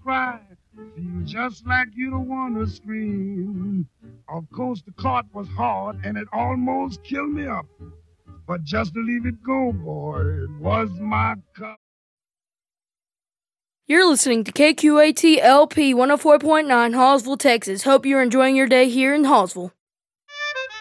cry. Feel just like you don't want to scream. Of course, the clot was hard and it almost killed me up. But just to leave it go, boy, it was my cup. You're listening to KQAT LP 104.9 Hallsville, Texas. Hope you're enjoying your day here in Hallsville.